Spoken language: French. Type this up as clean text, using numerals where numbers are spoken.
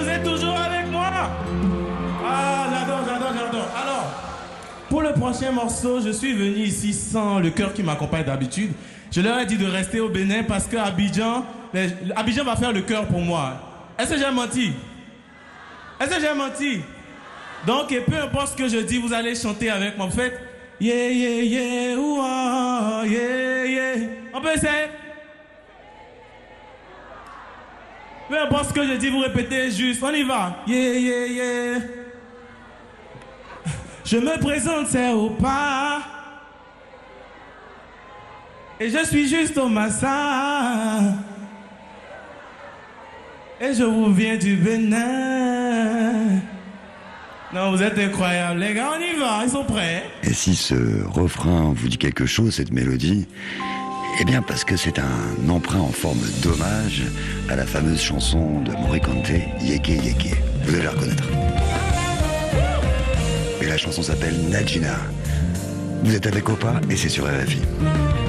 vous êtes toujours avec moi? Ah, j'adore. Alors, pour le prochain morceau, je suis venu ici sans le chœur qui m'accompagne d'habitude. Je leur ai dit de rester au Bénin parce que Abidjan va faire le chœur pour moi. Est-ce que j'ai menti? Donc, et peu importe ce que je dis, vous allez chanter avec moi. Vous faites yeah, yeah, yeah, ouah, yeah, yeah. On peut essayer? Peu importe ce que je dis, vous répétez juste. On y va. Yeah, yeah, yeah. Je me présente, c'est Opa. Et je suis juste au Massa. Et je vous viens du Bénin. Non, vous êtes incroyables, les gars, on y va, ils sont prêts. Et si ce refrain vous dit quelque chose, cette mélodie, eh bien parce que c'est un emprunt en forme d'hommage à la fameuse chanson de Morricone, Yeke Yeke. Vous allez la reconnaître. Et la chanson s'appelle Najina. Vous êtes avec Opa et c'est sur RFI.